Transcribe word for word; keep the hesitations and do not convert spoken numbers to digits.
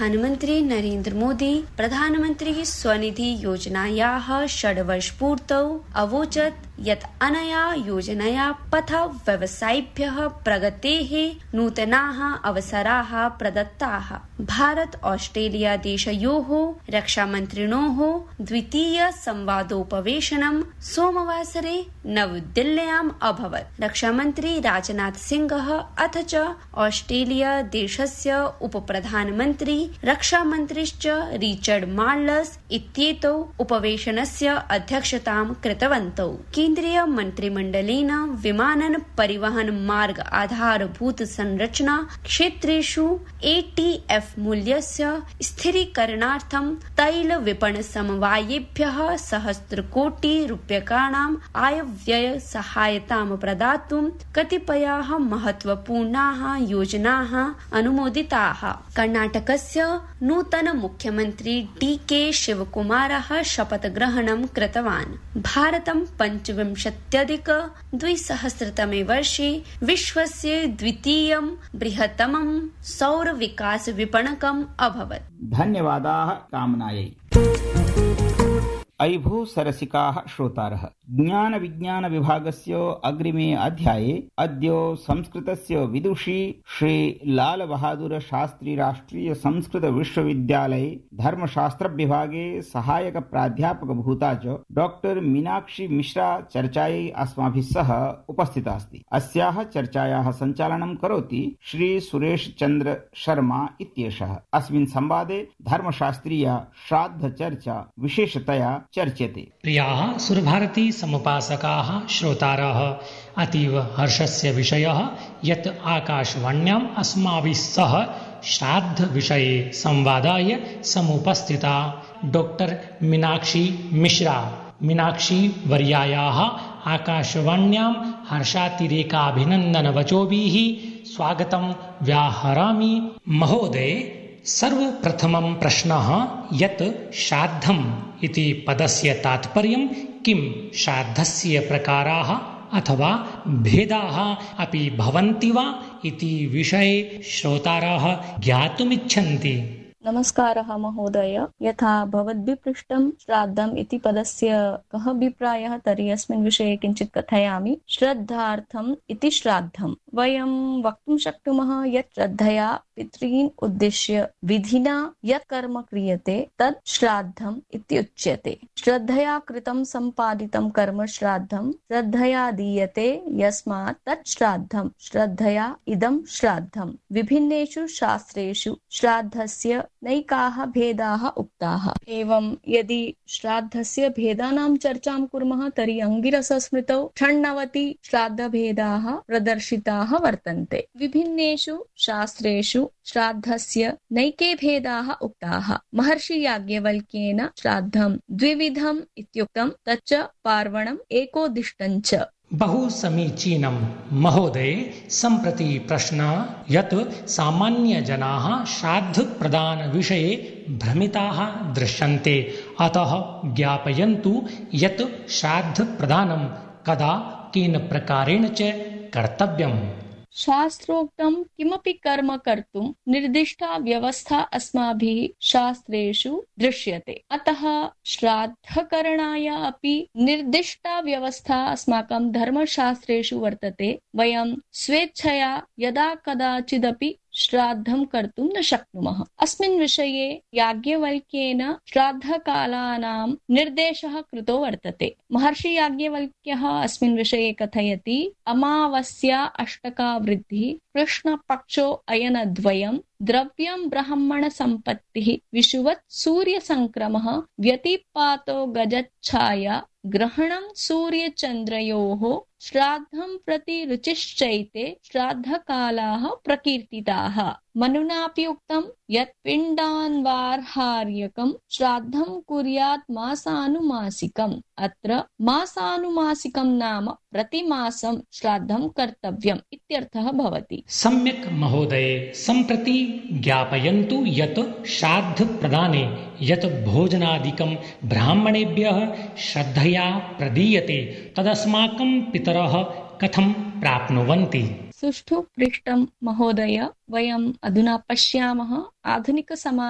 प्रधानमन्त्री नरेन्द्र मोदी प्रधानमन्त्री स्वनिधि योजनायाः षड्वर्षपूर्तौ अवोचत् यत् अनया योजनया पथ व्यवसायिभ्यः प्रगतेः नूतनाः अवसराः प्रदत्ताः। भारत ऑस्ट्रेलिया देशयोः रक्षामन्त्रिणोः द्वितीय संवादोपवेशनं सोमवासरे नवदिल्ल्याम् अभवत्। रक्षामन्त्री राजनाथ सिंहः अथ च ऑस्ट्रेलिया देशस्य उपप्रधानमन्त्री रक्षामन्त्रिश्च रिचर्ड मार्लस् इत्येतौ उपवेशनस्य अध्यक्षतां कृतवन्तौ। केन्द्रीय मन्त्रिमण्डलेन विमानन परिवहन मार्ग आधारभूत संरचना क्षेत्रेषु एटीएफ मूल्यस्य स्थिरीकरणार्थं तैल विपणन समवायेभ्यः सहस्रकोटि रूप्यकाणाम् आयव्यय सहायतां प्रदातुं कतिपयाः महत्वपूर्णाः योजनाः अनुमोदिताः। कर्णाटकस्य नूतन मुख्यमन्त्री डी के शिवकुमारः शपथग्रहणं कृतवान्। भारतं पञ्चविंशत्यधिक द्विसहस्रतमे वर्षे विश्वस्य द्वितीयं बृहत्तमं सौर विकास विपणकम् अभवत्। धन्यवादाः कामनायै। अयि भो सरसिकाः श्रोतारः, ज्ञान विज्ञान विभागस्य अग्रिमे अध्याये अद्य संस्कृतस्य विदुषी श्री लाल बहादुर शास्त्री राष्ट्रीय संस्कृत विश्वविद्यालये धर्मशास्त्र विभागे सहायक प्राध्यापक भूता च डॉक्टर मीनाक्षी मिश्रा चर्चायै अस्माभिः सह उपस्थिता अस्ति। अस्याः चर्चायाः सञ्चालनं करोति श्री सुरेश चन्द्र शर्मा इत्येषः। अस्मिन् संवादे धर्मशास्त्रीया श्राद्ध चर्चा विशेषतया चर्च्यते। प्रियाः सुरभारती समुपासकाः श्रोतारः, अतीव हर्षस्य विषयः यत् आकाशवाण्याम् अस्माभिः सह श्राद्ध विषये संवादाय समुपस्थिता डॉक्टर मीनाक्षी मिश्रा। मीनाक्षी वर्यायाः आकाशवाण्याम् हर्षातिरेकाभिनन्दनवचोभिः स्वागतं व्याहरामि। महोदय, सर्वप्रथमं प्रश्नः यत् श्राद्धम् इति पदस्य तात्पर्यं किं? श्राद्धस्य प्रकाराः अथवा भेदाः अपि भवन्ति वा इति विषये श्रोतारः ज्ञातुमिच्छन्ति। नमस्कारः महोदय। यथा भवद्भिः पृष्टं श्राद्धम् इति पदस्य कः अभिप्रायः, तर्हि अस्मिन् विषये किञ्चित् कथयामि। श्रद्धार्थम् इति श्राद्धम्। वयं वक्तुं शक्नुमः यत् श्रद्धया पितॄन् उद्दिश्य विधिना यत् कर्म क्रियते तत् श्राद्धम् इति उच्यते। श्रद्धया कृतं सम्पादितं कर्म श्राद्धम्, श्रद्धया दीयते यस्मात् तत् श्राद्धम्, श्रद्धया इदं श्राद्धम्। विभिन्नेषु शास्त्रेषु श्राद्धस्य नैकाः भेदाः उक्ताः। एवं यदि श्राद्धस्य भेदानां चर्चां कुर्मः तर्हि अंगिरसस्मृतौ षण्णवति श्राद्धभेदाः प्रदर्शिताः वर्तन्ते। विभिन्नेषु शास्त्रेषु श्राद्धस्य नैके भेदाः उक्ताः। महर्षि याज्ञवल्क्येन श्राद्धं द्विविधम् इत्युक्तं, तच्च पार्वणम् एकोदिष्टञ्च। बहु समीचीनं महोदय। सम्प्रति प्रश्नः यत् सामान्यजनाः श्राद्ध प्रदान विषये भ्रमिताः दृश्यन्ते, अतः ज्ञापयन्तु यत् श्राद्ध प्रदानं कदा केन प्रकारेण च कर्तव्यम्। शास्त्रोक्तं किमपि कर्म कर्तुं निर्दिष्टा व्यवस्था अस्माभिः शास्त्रेषु दृश्यते। अतः श्राद्धकरणाय अपि निर्दिष्टा व्यवस्था अस्माकं धर्मशास्त्रेषु वर्तते। वयं स्वेच्छया यदा कदाचिदपि श्राद्धं कर्तुं न शक्नुमः। अस्मिन् विषये याज्ञवल्क्येन श्राद्धकालानां निर्देशः कृतो वर्तते। महर्षि याज्ञवल्क्यः अस्मिन् विषये कथयति, अमावस्या अष्टका वृद्धिः, कृष्णपक्षो अयनद्वयम्, द्रव्यं ब्राह्मण संपत्तिः, विषुवत् सूर्य संक्रमः, व्यतिपातो गजच्छाया, ग्रहणं सूर्यचन्द्रयोः, श्राद्धं प्रति रुचिश्चैते श्राद्धकालाः प्रकीर्तिताः। मनुनापि उक्तं यत् पिण्डान्वार्हार्यकं श्राद्धं कुर्यात् मासानुमासिकम्। अत्र मासानुमासिकं नाम प्रतिमासं श्राद्धं कर्तव्यम् इत्यर्थः भवति। सम्यक् महोदय। सम्प्रति ज्ञापयन्तु यत् श्राद्ध प्रदाने यत् भोजनादिकं ब्राह्मणेभ्यः श्रद्धया प्रदीयते तदस्माकं पितरः कथं प्राप्नुवन्ति? सुष्ठु पृष्टं महोदय। वयम् अधुना पश्यामः आधुनिक समाजे